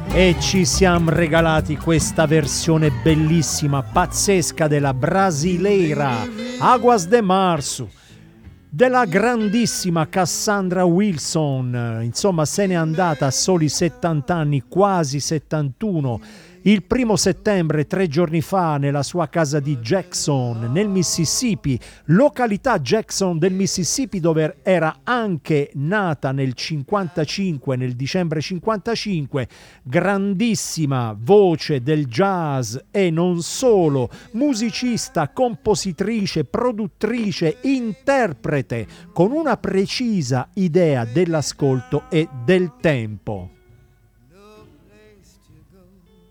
E ci siamo regalati questa versione bellissima, pazzesca della brasileira Águas de Março, della grandissima Cassandra Wilson. Insomma, se n'è andata a soli 70 anni, quasi 71. Il 1 settembre, 3 giorni fa, nella sua casa di Jackson, nel Mississippi, località Jackson del Mississippi, dove era anche nata nel 55, nel dicembre 55, grandissima voce del jazz e non solo, musicista, compositrice, produttrice, interprete, con una precisa idea dell'ascolto e del tempo.